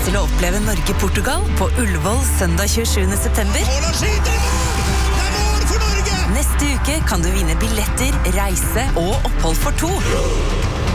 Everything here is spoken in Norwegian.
til å oppleve Norge-Portugal på Ullevål søndag 27. september. Neste uke kan du vinne billetter, reise og opphold for 2.